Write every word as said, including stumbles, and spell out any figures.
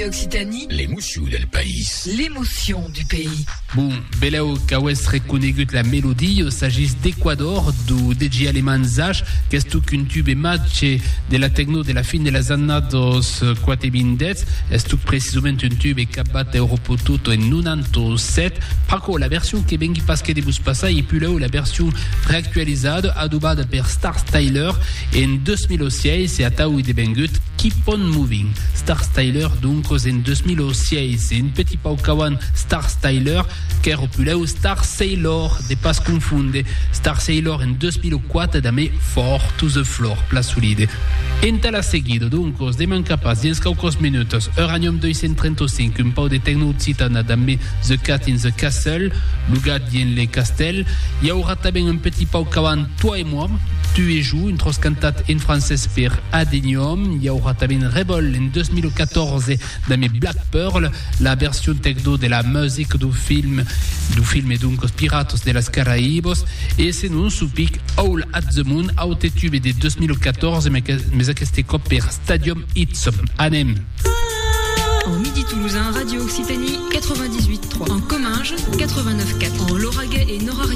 Radio Occitanie, l'émotion del pays. L'émotion du pays. Bon, beleu qu'auès reconegut la mélodie, s'agisse d'Equador, du D J allemand Zach, qu'est-ce qu'un tube et match de la techno de la fin de la annados quatre-vingt-dix, est-ce précisément un tube et cabat Europo tutto en quatre-vingt-dix-sept, Paco, la version qui vengi pasqué de bus passai, et puis là, la version réactualisée, adobada per Star Styler, et en deux mille six, c'est à Taoui de Bengut, Keep on Moving. Star Styler, donc, en deux mille six, c'est une petite paukawan Star Styler, qui est Star Sailor, de pas se confondre. Star Sailor en deux mille quatre, dame Four to the Floor, place solide. En tala seguido, donc, os deman capaz, dins caucos minutos, Uranium deux cent trente-cinq, un pau de techno occitana, dame The Cat in the Castle, lugat dien le castel, y aura taben un petit paukawan Toi et moi, Tu et jou, une troscantate en français per Adenium, y aura taben Rebel en deux mille quatorze, dame Black Pearl, la version techno de la musique du film, du film et donc os Piratos de las Caraïbos, et c'est nous soupic All at the Moon, autetube de deux mille quatorze, mais mais aquest cop per Stadium Hits, anem. En Midi Toulousain, Radio Occitanie quatre-vingt-dix-huit trois. En Comminges quatre-vingt-neuf quatre. En Lauragais et Nord